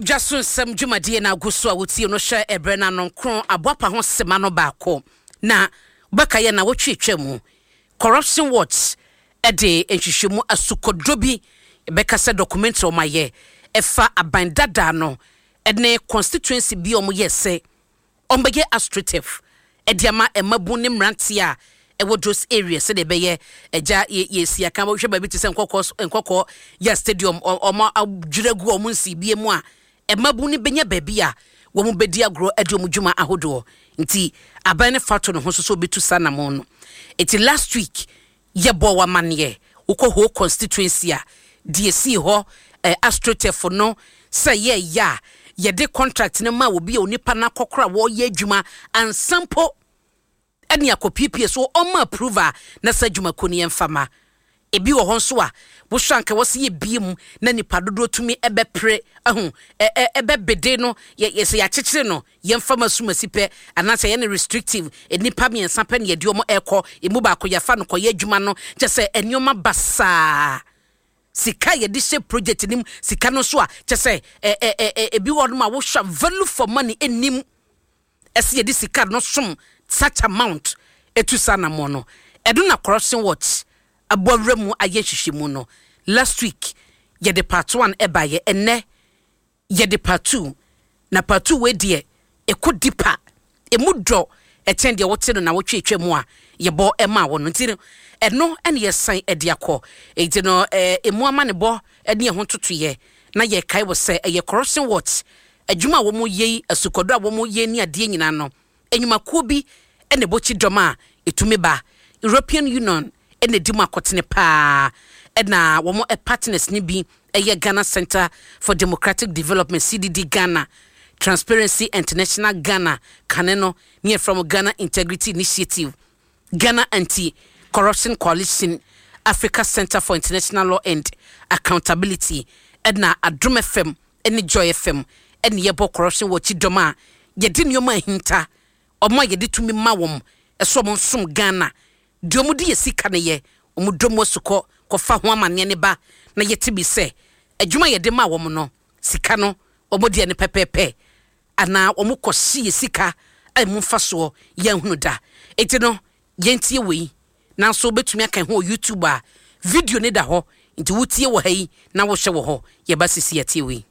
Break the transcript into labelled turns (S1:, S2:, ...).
S1: Jason Sam Jumadi na guso a wuti no hwe ebrena no nkron aboapa ho sema no baako na bakaye na wotwe twemu corruption watch ede enhwehwemu asukodobi bekasa document o maye efa abandada no ene constituency bi o mo yese ombege administrative ediama emabu ne mrantie a ewo those areas se de beye eja yesi aka bo hwe ba bi te se nkokọ ya stadium o adwiregu o munsi bie mu a emabu ni benya baby a wo mu bedi agro ade mu dwuma ahodo nti aban ne fato no ho so betu sanamo no eti last week ye bo wa mane wo constituency a DSC ho astrotef no say ya de contract ne ma obi a onipa na kokora wo ye adwuma ansampo eni akopipie so o ma approval na sa adwuma koni emfama ebi wo ho so a wo hwanka wo se ye biem na nipa dodo tumi ebepre ebebede no ye se ya kyekere no ye mfama sumasipe anase ye ne restrictive enipa miensa pe ne ye de omo ekọ emu ba akoyafa no koye adwuma no je se enioma basa sika ye de she project nim sika no so a je se ebi wo no ma wo hwa value for money enim ese ye de sika no som such amount etu sana mo no edu na corruption watch abowremu ayehwehwemu no last week ye de part 1 ebaye enne ye de part 2 na part 2 we de ekodipa emudro etende wote no na wotwetwemu a ye bo ema wo no ntino eno ene ye san ede akọ enti no emu ama ne bo ene ho totoye na ye kai wo se ye corruption watch adwuma wo mo yei asukodo a wo mo ye ni ade nyina no enyuma ko bi ene bochi doma etumi ba European Union ene dima kotene pa ena womo partners ni bi eye Ghana Center for Democratic Development CDD Ghana, Transparency International Ghana kaneno near from Ghana Integrity Initiative, Ghana Anti-Corruption Coalition, Africa Center for International Law and Accountability, edna Adrum FM ene Joy FM ene yebo corruption watch doma yedi nyoma hinta omo yedi tumi mawom eso mo som Ghana diomudi yesika ne ye omudomo suko kofa ho amane ne ba na yeti bi se adwuma yede ma wom no sika no omodi ne pepepe ana omukosi yesika ai mumfa so ye hunu da eti no yentie wei na so betumi aka ho YouTube a video ne da ho nti wotie wo ha yi na wo hye wo ho ye ba sisi yatie wei